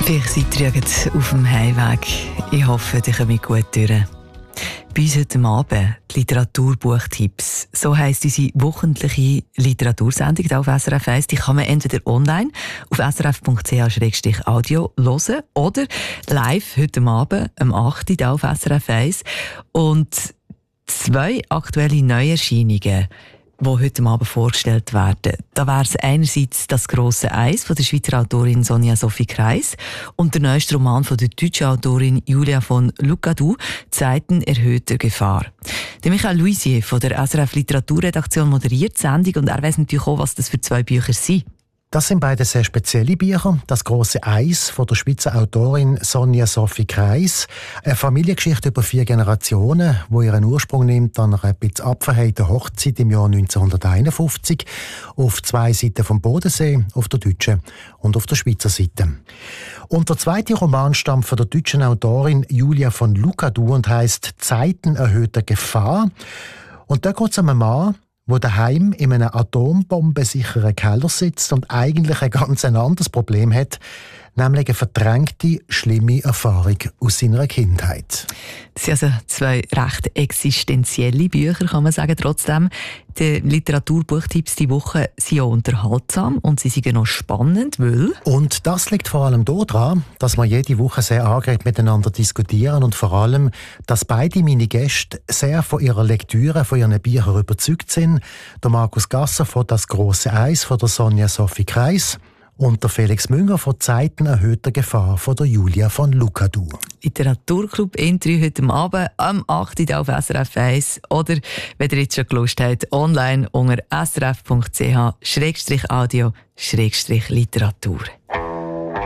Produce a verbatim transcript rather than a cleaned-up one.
Vielleicht seid ihr jetzt auf dem Heimweg. Ich hoffe, ihr kommt gut durch. Bei uns heute Abend die Literaturbuchtipps. So heisst unsere wöchentliche Literatursendung hier auf S R F eins. Die kann man entweder online auf s r f punkt c h slash audio hören oder live heute Abend am acht Uhr auf S R F eins. Und zwei aktuelle Neuerscheinungen, die heute Abend vorgestellt werden. Da wäre es einerseits «Das grosse Eis» von der Schweizer Autorin Sonja Sophie Kreis und der neueste Roman von der deutschen Autorin Julia von Lucadou, «Zeiten erhöhter Gefahr». Der Michael Luisier von der S R F Literaturredaktion moderiert die Sendung und er weiss natürlich auch, was das für zwei Bücher sind. Das sind beide sehr spezielle Bücher. «Das grosse Eis» von der Schweizer Autorin Sonja Sophie Kreis. Eine Familiengeschichte über vier Generationen, die ihren Ursprung nimmt an einer ein bisschen abverheiten Hochzeit im Jahr neunzehnhunderteinundfünfzig. Auf zwei Seiten vom Bodensee, auf der deutschen und auf der Schweizer Seite. Und der zweite Roman stammt von der deutschen Autorin Julia von Lucadou und heisst «Zeiten erhöhter Gefahr». Und da geht es um einen Mann, der daheim in einem atombombesicheren Keller sitzt und eigentlich ein ganz anderes Problem hat, nämlich eine verdrängte, schlimme Erfahrung aus seiner Kindheit. Das sind also zwei recht existenzielle Bücher, kann man sagen. Trotzdem, die Literaturbuchtipps diese Woche sind ja unterhaltsam und sie sind noch spannend, weil... Und das liegt vor allem daran, dass wir jede Woche sehr angeregt miteinander diskutieren und vor allem, dass beide meine Gäste sehr von ihrer Lektüre, von ihren Büchern überzeugt sind. Der Markus Gasser von «Das grosse Eis» von der Sonja Sophie Kreis und der Felix Münger von «Zeiten erhöhter Gefahr» von der Julia von Lucadou. Literaturclub Intri heute Abend am acht Uhr auf S R F eins oder, wenn ihr jetzt schon Lust habt, online unter s r f punkt c h slash audio slash literatur.